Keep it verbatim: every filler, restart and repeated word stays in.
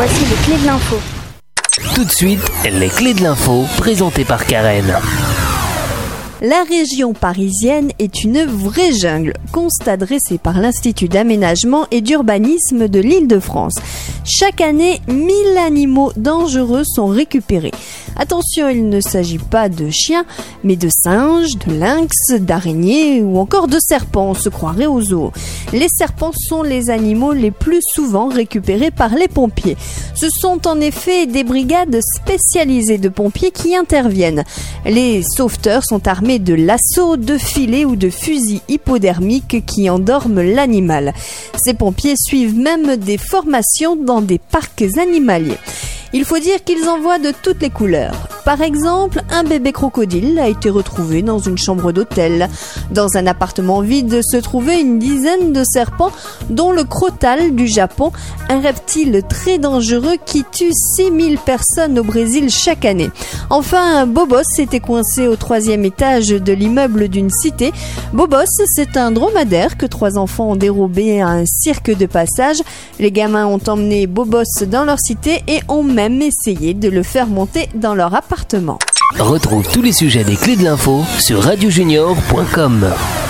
voici les clés de l'info. Tout de suite, les clés de l'info, présentées par Karen. La région parisienne est une vraie jungle, constat dressé par l'Institut d'aménagement et d'urbanisme de l'Île-de-France. Chaque année, mille animaux dangereux sont récupérés. Attention, il ne s'agit pas de chiens, mais de singes, de lynx, d'araignées ou encore de serpents, on se croirait au zoo. Les serpents sont les animaux les plus souvent récupérés par les pompiers. Ce sont en effet des brigades spécialisées de pompiers qui interviennent. Les sauveteurs sont armés de lassos, de filets ou de fusils hypodermiques qui endorment l'animal. Ces pompiers suivent même des formations dans des parcs animaliers. Il faut dire qu'ils en voient de toutes les couleurs. Par exemple, un bébé crocodile a été retrouvé dans une chambre d'hôtel. Dans un appartement vide se trouvaient une dizaine de serpents, dont le crotal du Japon, un reptile très dangereux qui tue six mille personnes au Brésil chaque année. Enfin, un bobos était coincé au troisième étage de l'immeuble d'une cité. Bobos, c'est un dromadaire que trois enfants ont dérobé à un cirque de passage. Les gamins ont emmené Bobos dans leur cité et ont même essayé de le faire monter dans leur appartement. Retrouve tous les sujets des clés de l'info sur radio junior point com.